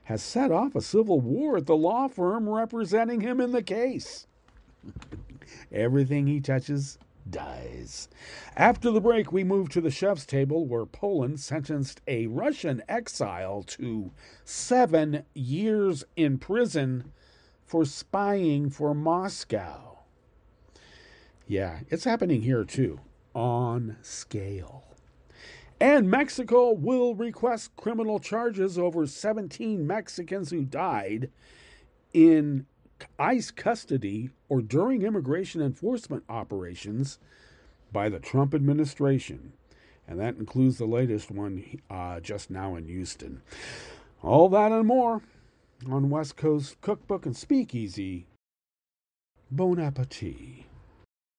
has set off a civil war at the law firm representing him in the case. Everything he touches dies. After the break, we move to the chef's table where Poland sentenced a Russian exile to 7 years in prison for spying for Moscow. Yeah, it's happening here too, on scale. And Mexico will request criminal charges over 17 Mexicans who died in ICE custody or during immigration enforcement operations by the Trump administration. And that includes the latest one just now in Houston. All that and more on West Coast Cookbook and Speakeasy. Bon appetit.